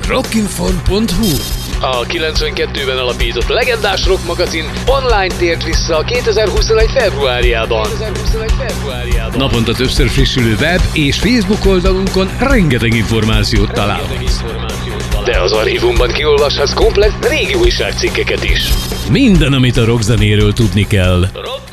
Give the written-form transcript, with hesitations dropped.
csak rockinform.hu. A 92-ben alapított legendás rock magazin online tért vissza a 2021. februárjában. Naponta többször frissülő web és Facebook oldalunkon rengeteg információt találhatsz. De az archívumban kiolvashatsz komplett régi újságcikkeket is. Minden, amit a rockzenéről tudni kell.